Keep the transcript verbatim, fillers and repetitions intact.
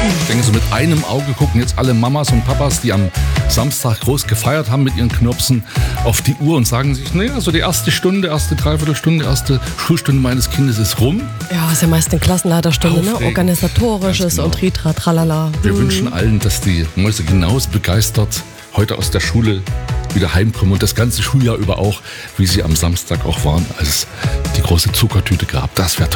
Ich denke, so mit einem Auge gucken jetzt alle Mamas und Papas, die am Samstag groß gefeiert haben mit ihren Knirpsen, auf die Uhr und sagen sich, naja, so die erste Stunde, erste Dreiviertelstunde, erste Schulstunde meines Kindes ist rum. Ja, ist ja meist eine Klassenleiterstunde, ne? Organisatorisches genau. und Ritra, tralala. Wir hm. wünschen allen, dass die Mäuse genauso begeistert heute aus der Schule wieder heimkommen und das ganze Schuljahr über auch, wie sie am Samstag auch waren, als es die große Zuckertüte gab. Das wäre toll.